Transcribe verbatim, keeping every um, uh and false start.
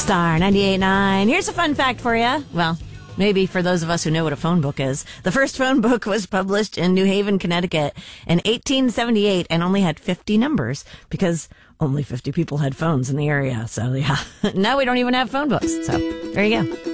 Star ninety-eight point nine. Here's a fun fact for you. Well, maybe for those of us who know what a phone book is. The first phone book was published in New Haven, Connecticut in eighteen seventy-eight and only had fifty numbers because only fifty people had phones in the area. So, yeah, now we don't even have phone books. So, there you go.